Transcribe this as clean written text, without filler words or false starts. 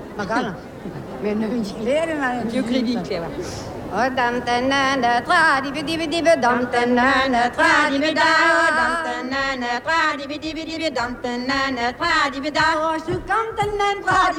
Maar kan. Met een hondje kleren. Vieux crédit, Cléva. Oh, dam tenene, tra di di di dam tenene, tra di da, dam tenene, tra di dam tenene, tra di da, oh, su kan tenene, tra